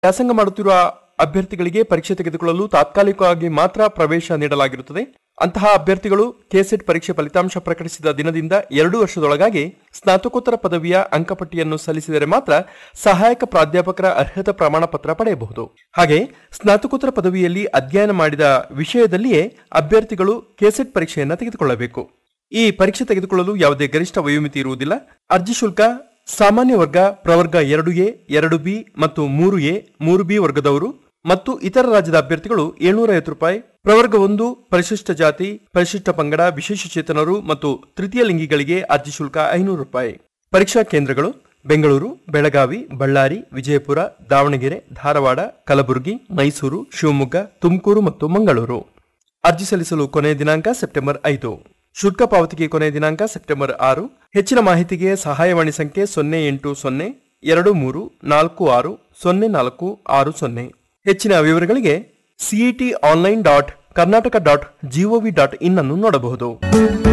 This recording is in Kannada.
ವ್ಯಾಸಂಗ ಮಾಡುತ್ತಿರುವ ಅಭ್ಯರ್ಥಿಗಳಿಗೆ ಪರೀಕ್ಷೆ ತೆಗೆದುಕೊಳ್ಳಲು ತಾತ್ಕಾಲಿಕವಾಗಿ ಮಾತ್ರ ಪ್ರವೇಶ ನೀಡಲಾಗಿರುತ್ತದೆ. ಅಂತಹ ಅಭ್ಯರ್ಥಿಗಳು ಕೆಸೆಟ್ ಪರೀಕ್ಷೆ ಫಲಿತಾಂಶ ಪ್ರಕಟಿಸಿದ ದಿನದಿಂದ 2 ವರ್ಷದೊಳಗಾಗಿ ಸ್ನಾತಕೋತ್ತರ ಪದವಿಯ ಅಂಕಪಟ್ಟಿಯನ್ನು ಸಲ್ಲಿಸಿದರೆ ಮಾತ್ರ ಸಹಾಯಕ ಪ್ರಾಧ್ಯಾಪಕರ ಅರ್ಹತಾ ಪ್ರಮಾಣ ಪತ್ರ ಪಡೆಯಬಹುದು. ಹಾಗೆ ಸ್ನಾತಕೋತ್ತರ ಪದವಿಯಲ್ಲಿ ಅಧ್ಯಯನ ಮಾಡಿದ ವಿಷಯದಲ್ಲಿಯೇ ಅಭ್ಯರ್ಥಿಗಳು ಕೆಸೆಟ್ ಪರೀಕ್ಷೆಯನ್ನು ತೆಗೆದುಕೊಳ್ಳಬೇಕು. ಈ ಪರೀಕ್ಷೆ ತೆಗೆದುಕೊಳ್ಳಲು ಯಾವುದೇ ಗರಿಷ್ಠ ವಯೋಮಿತಿ ಇರುವುದಿಲ್ಲ. ಅರ್ಜಿ ಶುಲ್ಕ ಸಾಮಾನ್ಯ ವರ್ಗ, ಪ್ರವರ್ಗ 2A, 2B ಮತ್ತು 3A, 3B ವರ್ಗದವರು ಮತ್ತು ಇತರ ರಾಜ್ಯದ ಅಭ್ಯರ್ಥಿಗಳು 750 ರೂಪಾಯಿ, ಪ್ರವರ್ಗ 1 ಪರಿಶಿಷ್ಟ ಜಾತಿ, ಪರಿಶಿಷ್ಟ ಪಂಗಡ, ವಿಶೇಷಚೇತನರು ಮತ್ತು ತೃತೀಯ ಲಿಂಗಿಗಳಿಗೆ ಅರ್ಜಿ ಶುಲ್ಕ 500 ರೂಪಾಯಿ. ಪರೀಕ್ಷಾ ಕೇಂದ್ರಗಳು ಬೆಂಗಳೂರು, ಬೆಳಗಾವಿ, ಬಳ್ಳಾರಿ, ವಿಜಯಪುರ, ದಾವಣಗೆರೆ, ಧಾರವಾಡ, ಕಲಬುರಗಿ, ಮೈಸೂರು, ಶಿವಮೊಗ್ಗ, ತುಮಕೂರು ಮತ್ತು ಮಂಗಳೂರು. ಅರ್ಜಿ ಸಲ್ಲಿಸಲು ಕೊನೆಯ ದಿನಾಂಕ ಸೆಪ್ಟೆಂಬರ್ 5. ಶುಲ್ಕ ಪಾವತಿಗೆ ಕೊನೆಯ ದಿನಾಂಕ ಸೆಪ್ಟೆಂಬರ್ 6. ಹೆಚ್ಚಿನ ಮಾಹಿತಿಗೆ ಸಹಾಯವಾಣಿ ಸಂಖ್ಯೆ 080 23 46 0460. ಹೆಚ್ಚಿನ ವಿವರಗಳಿಗೆ CETonline.karnataka.gov.in ಅನ್ನು ನೋಡಬಹುದು.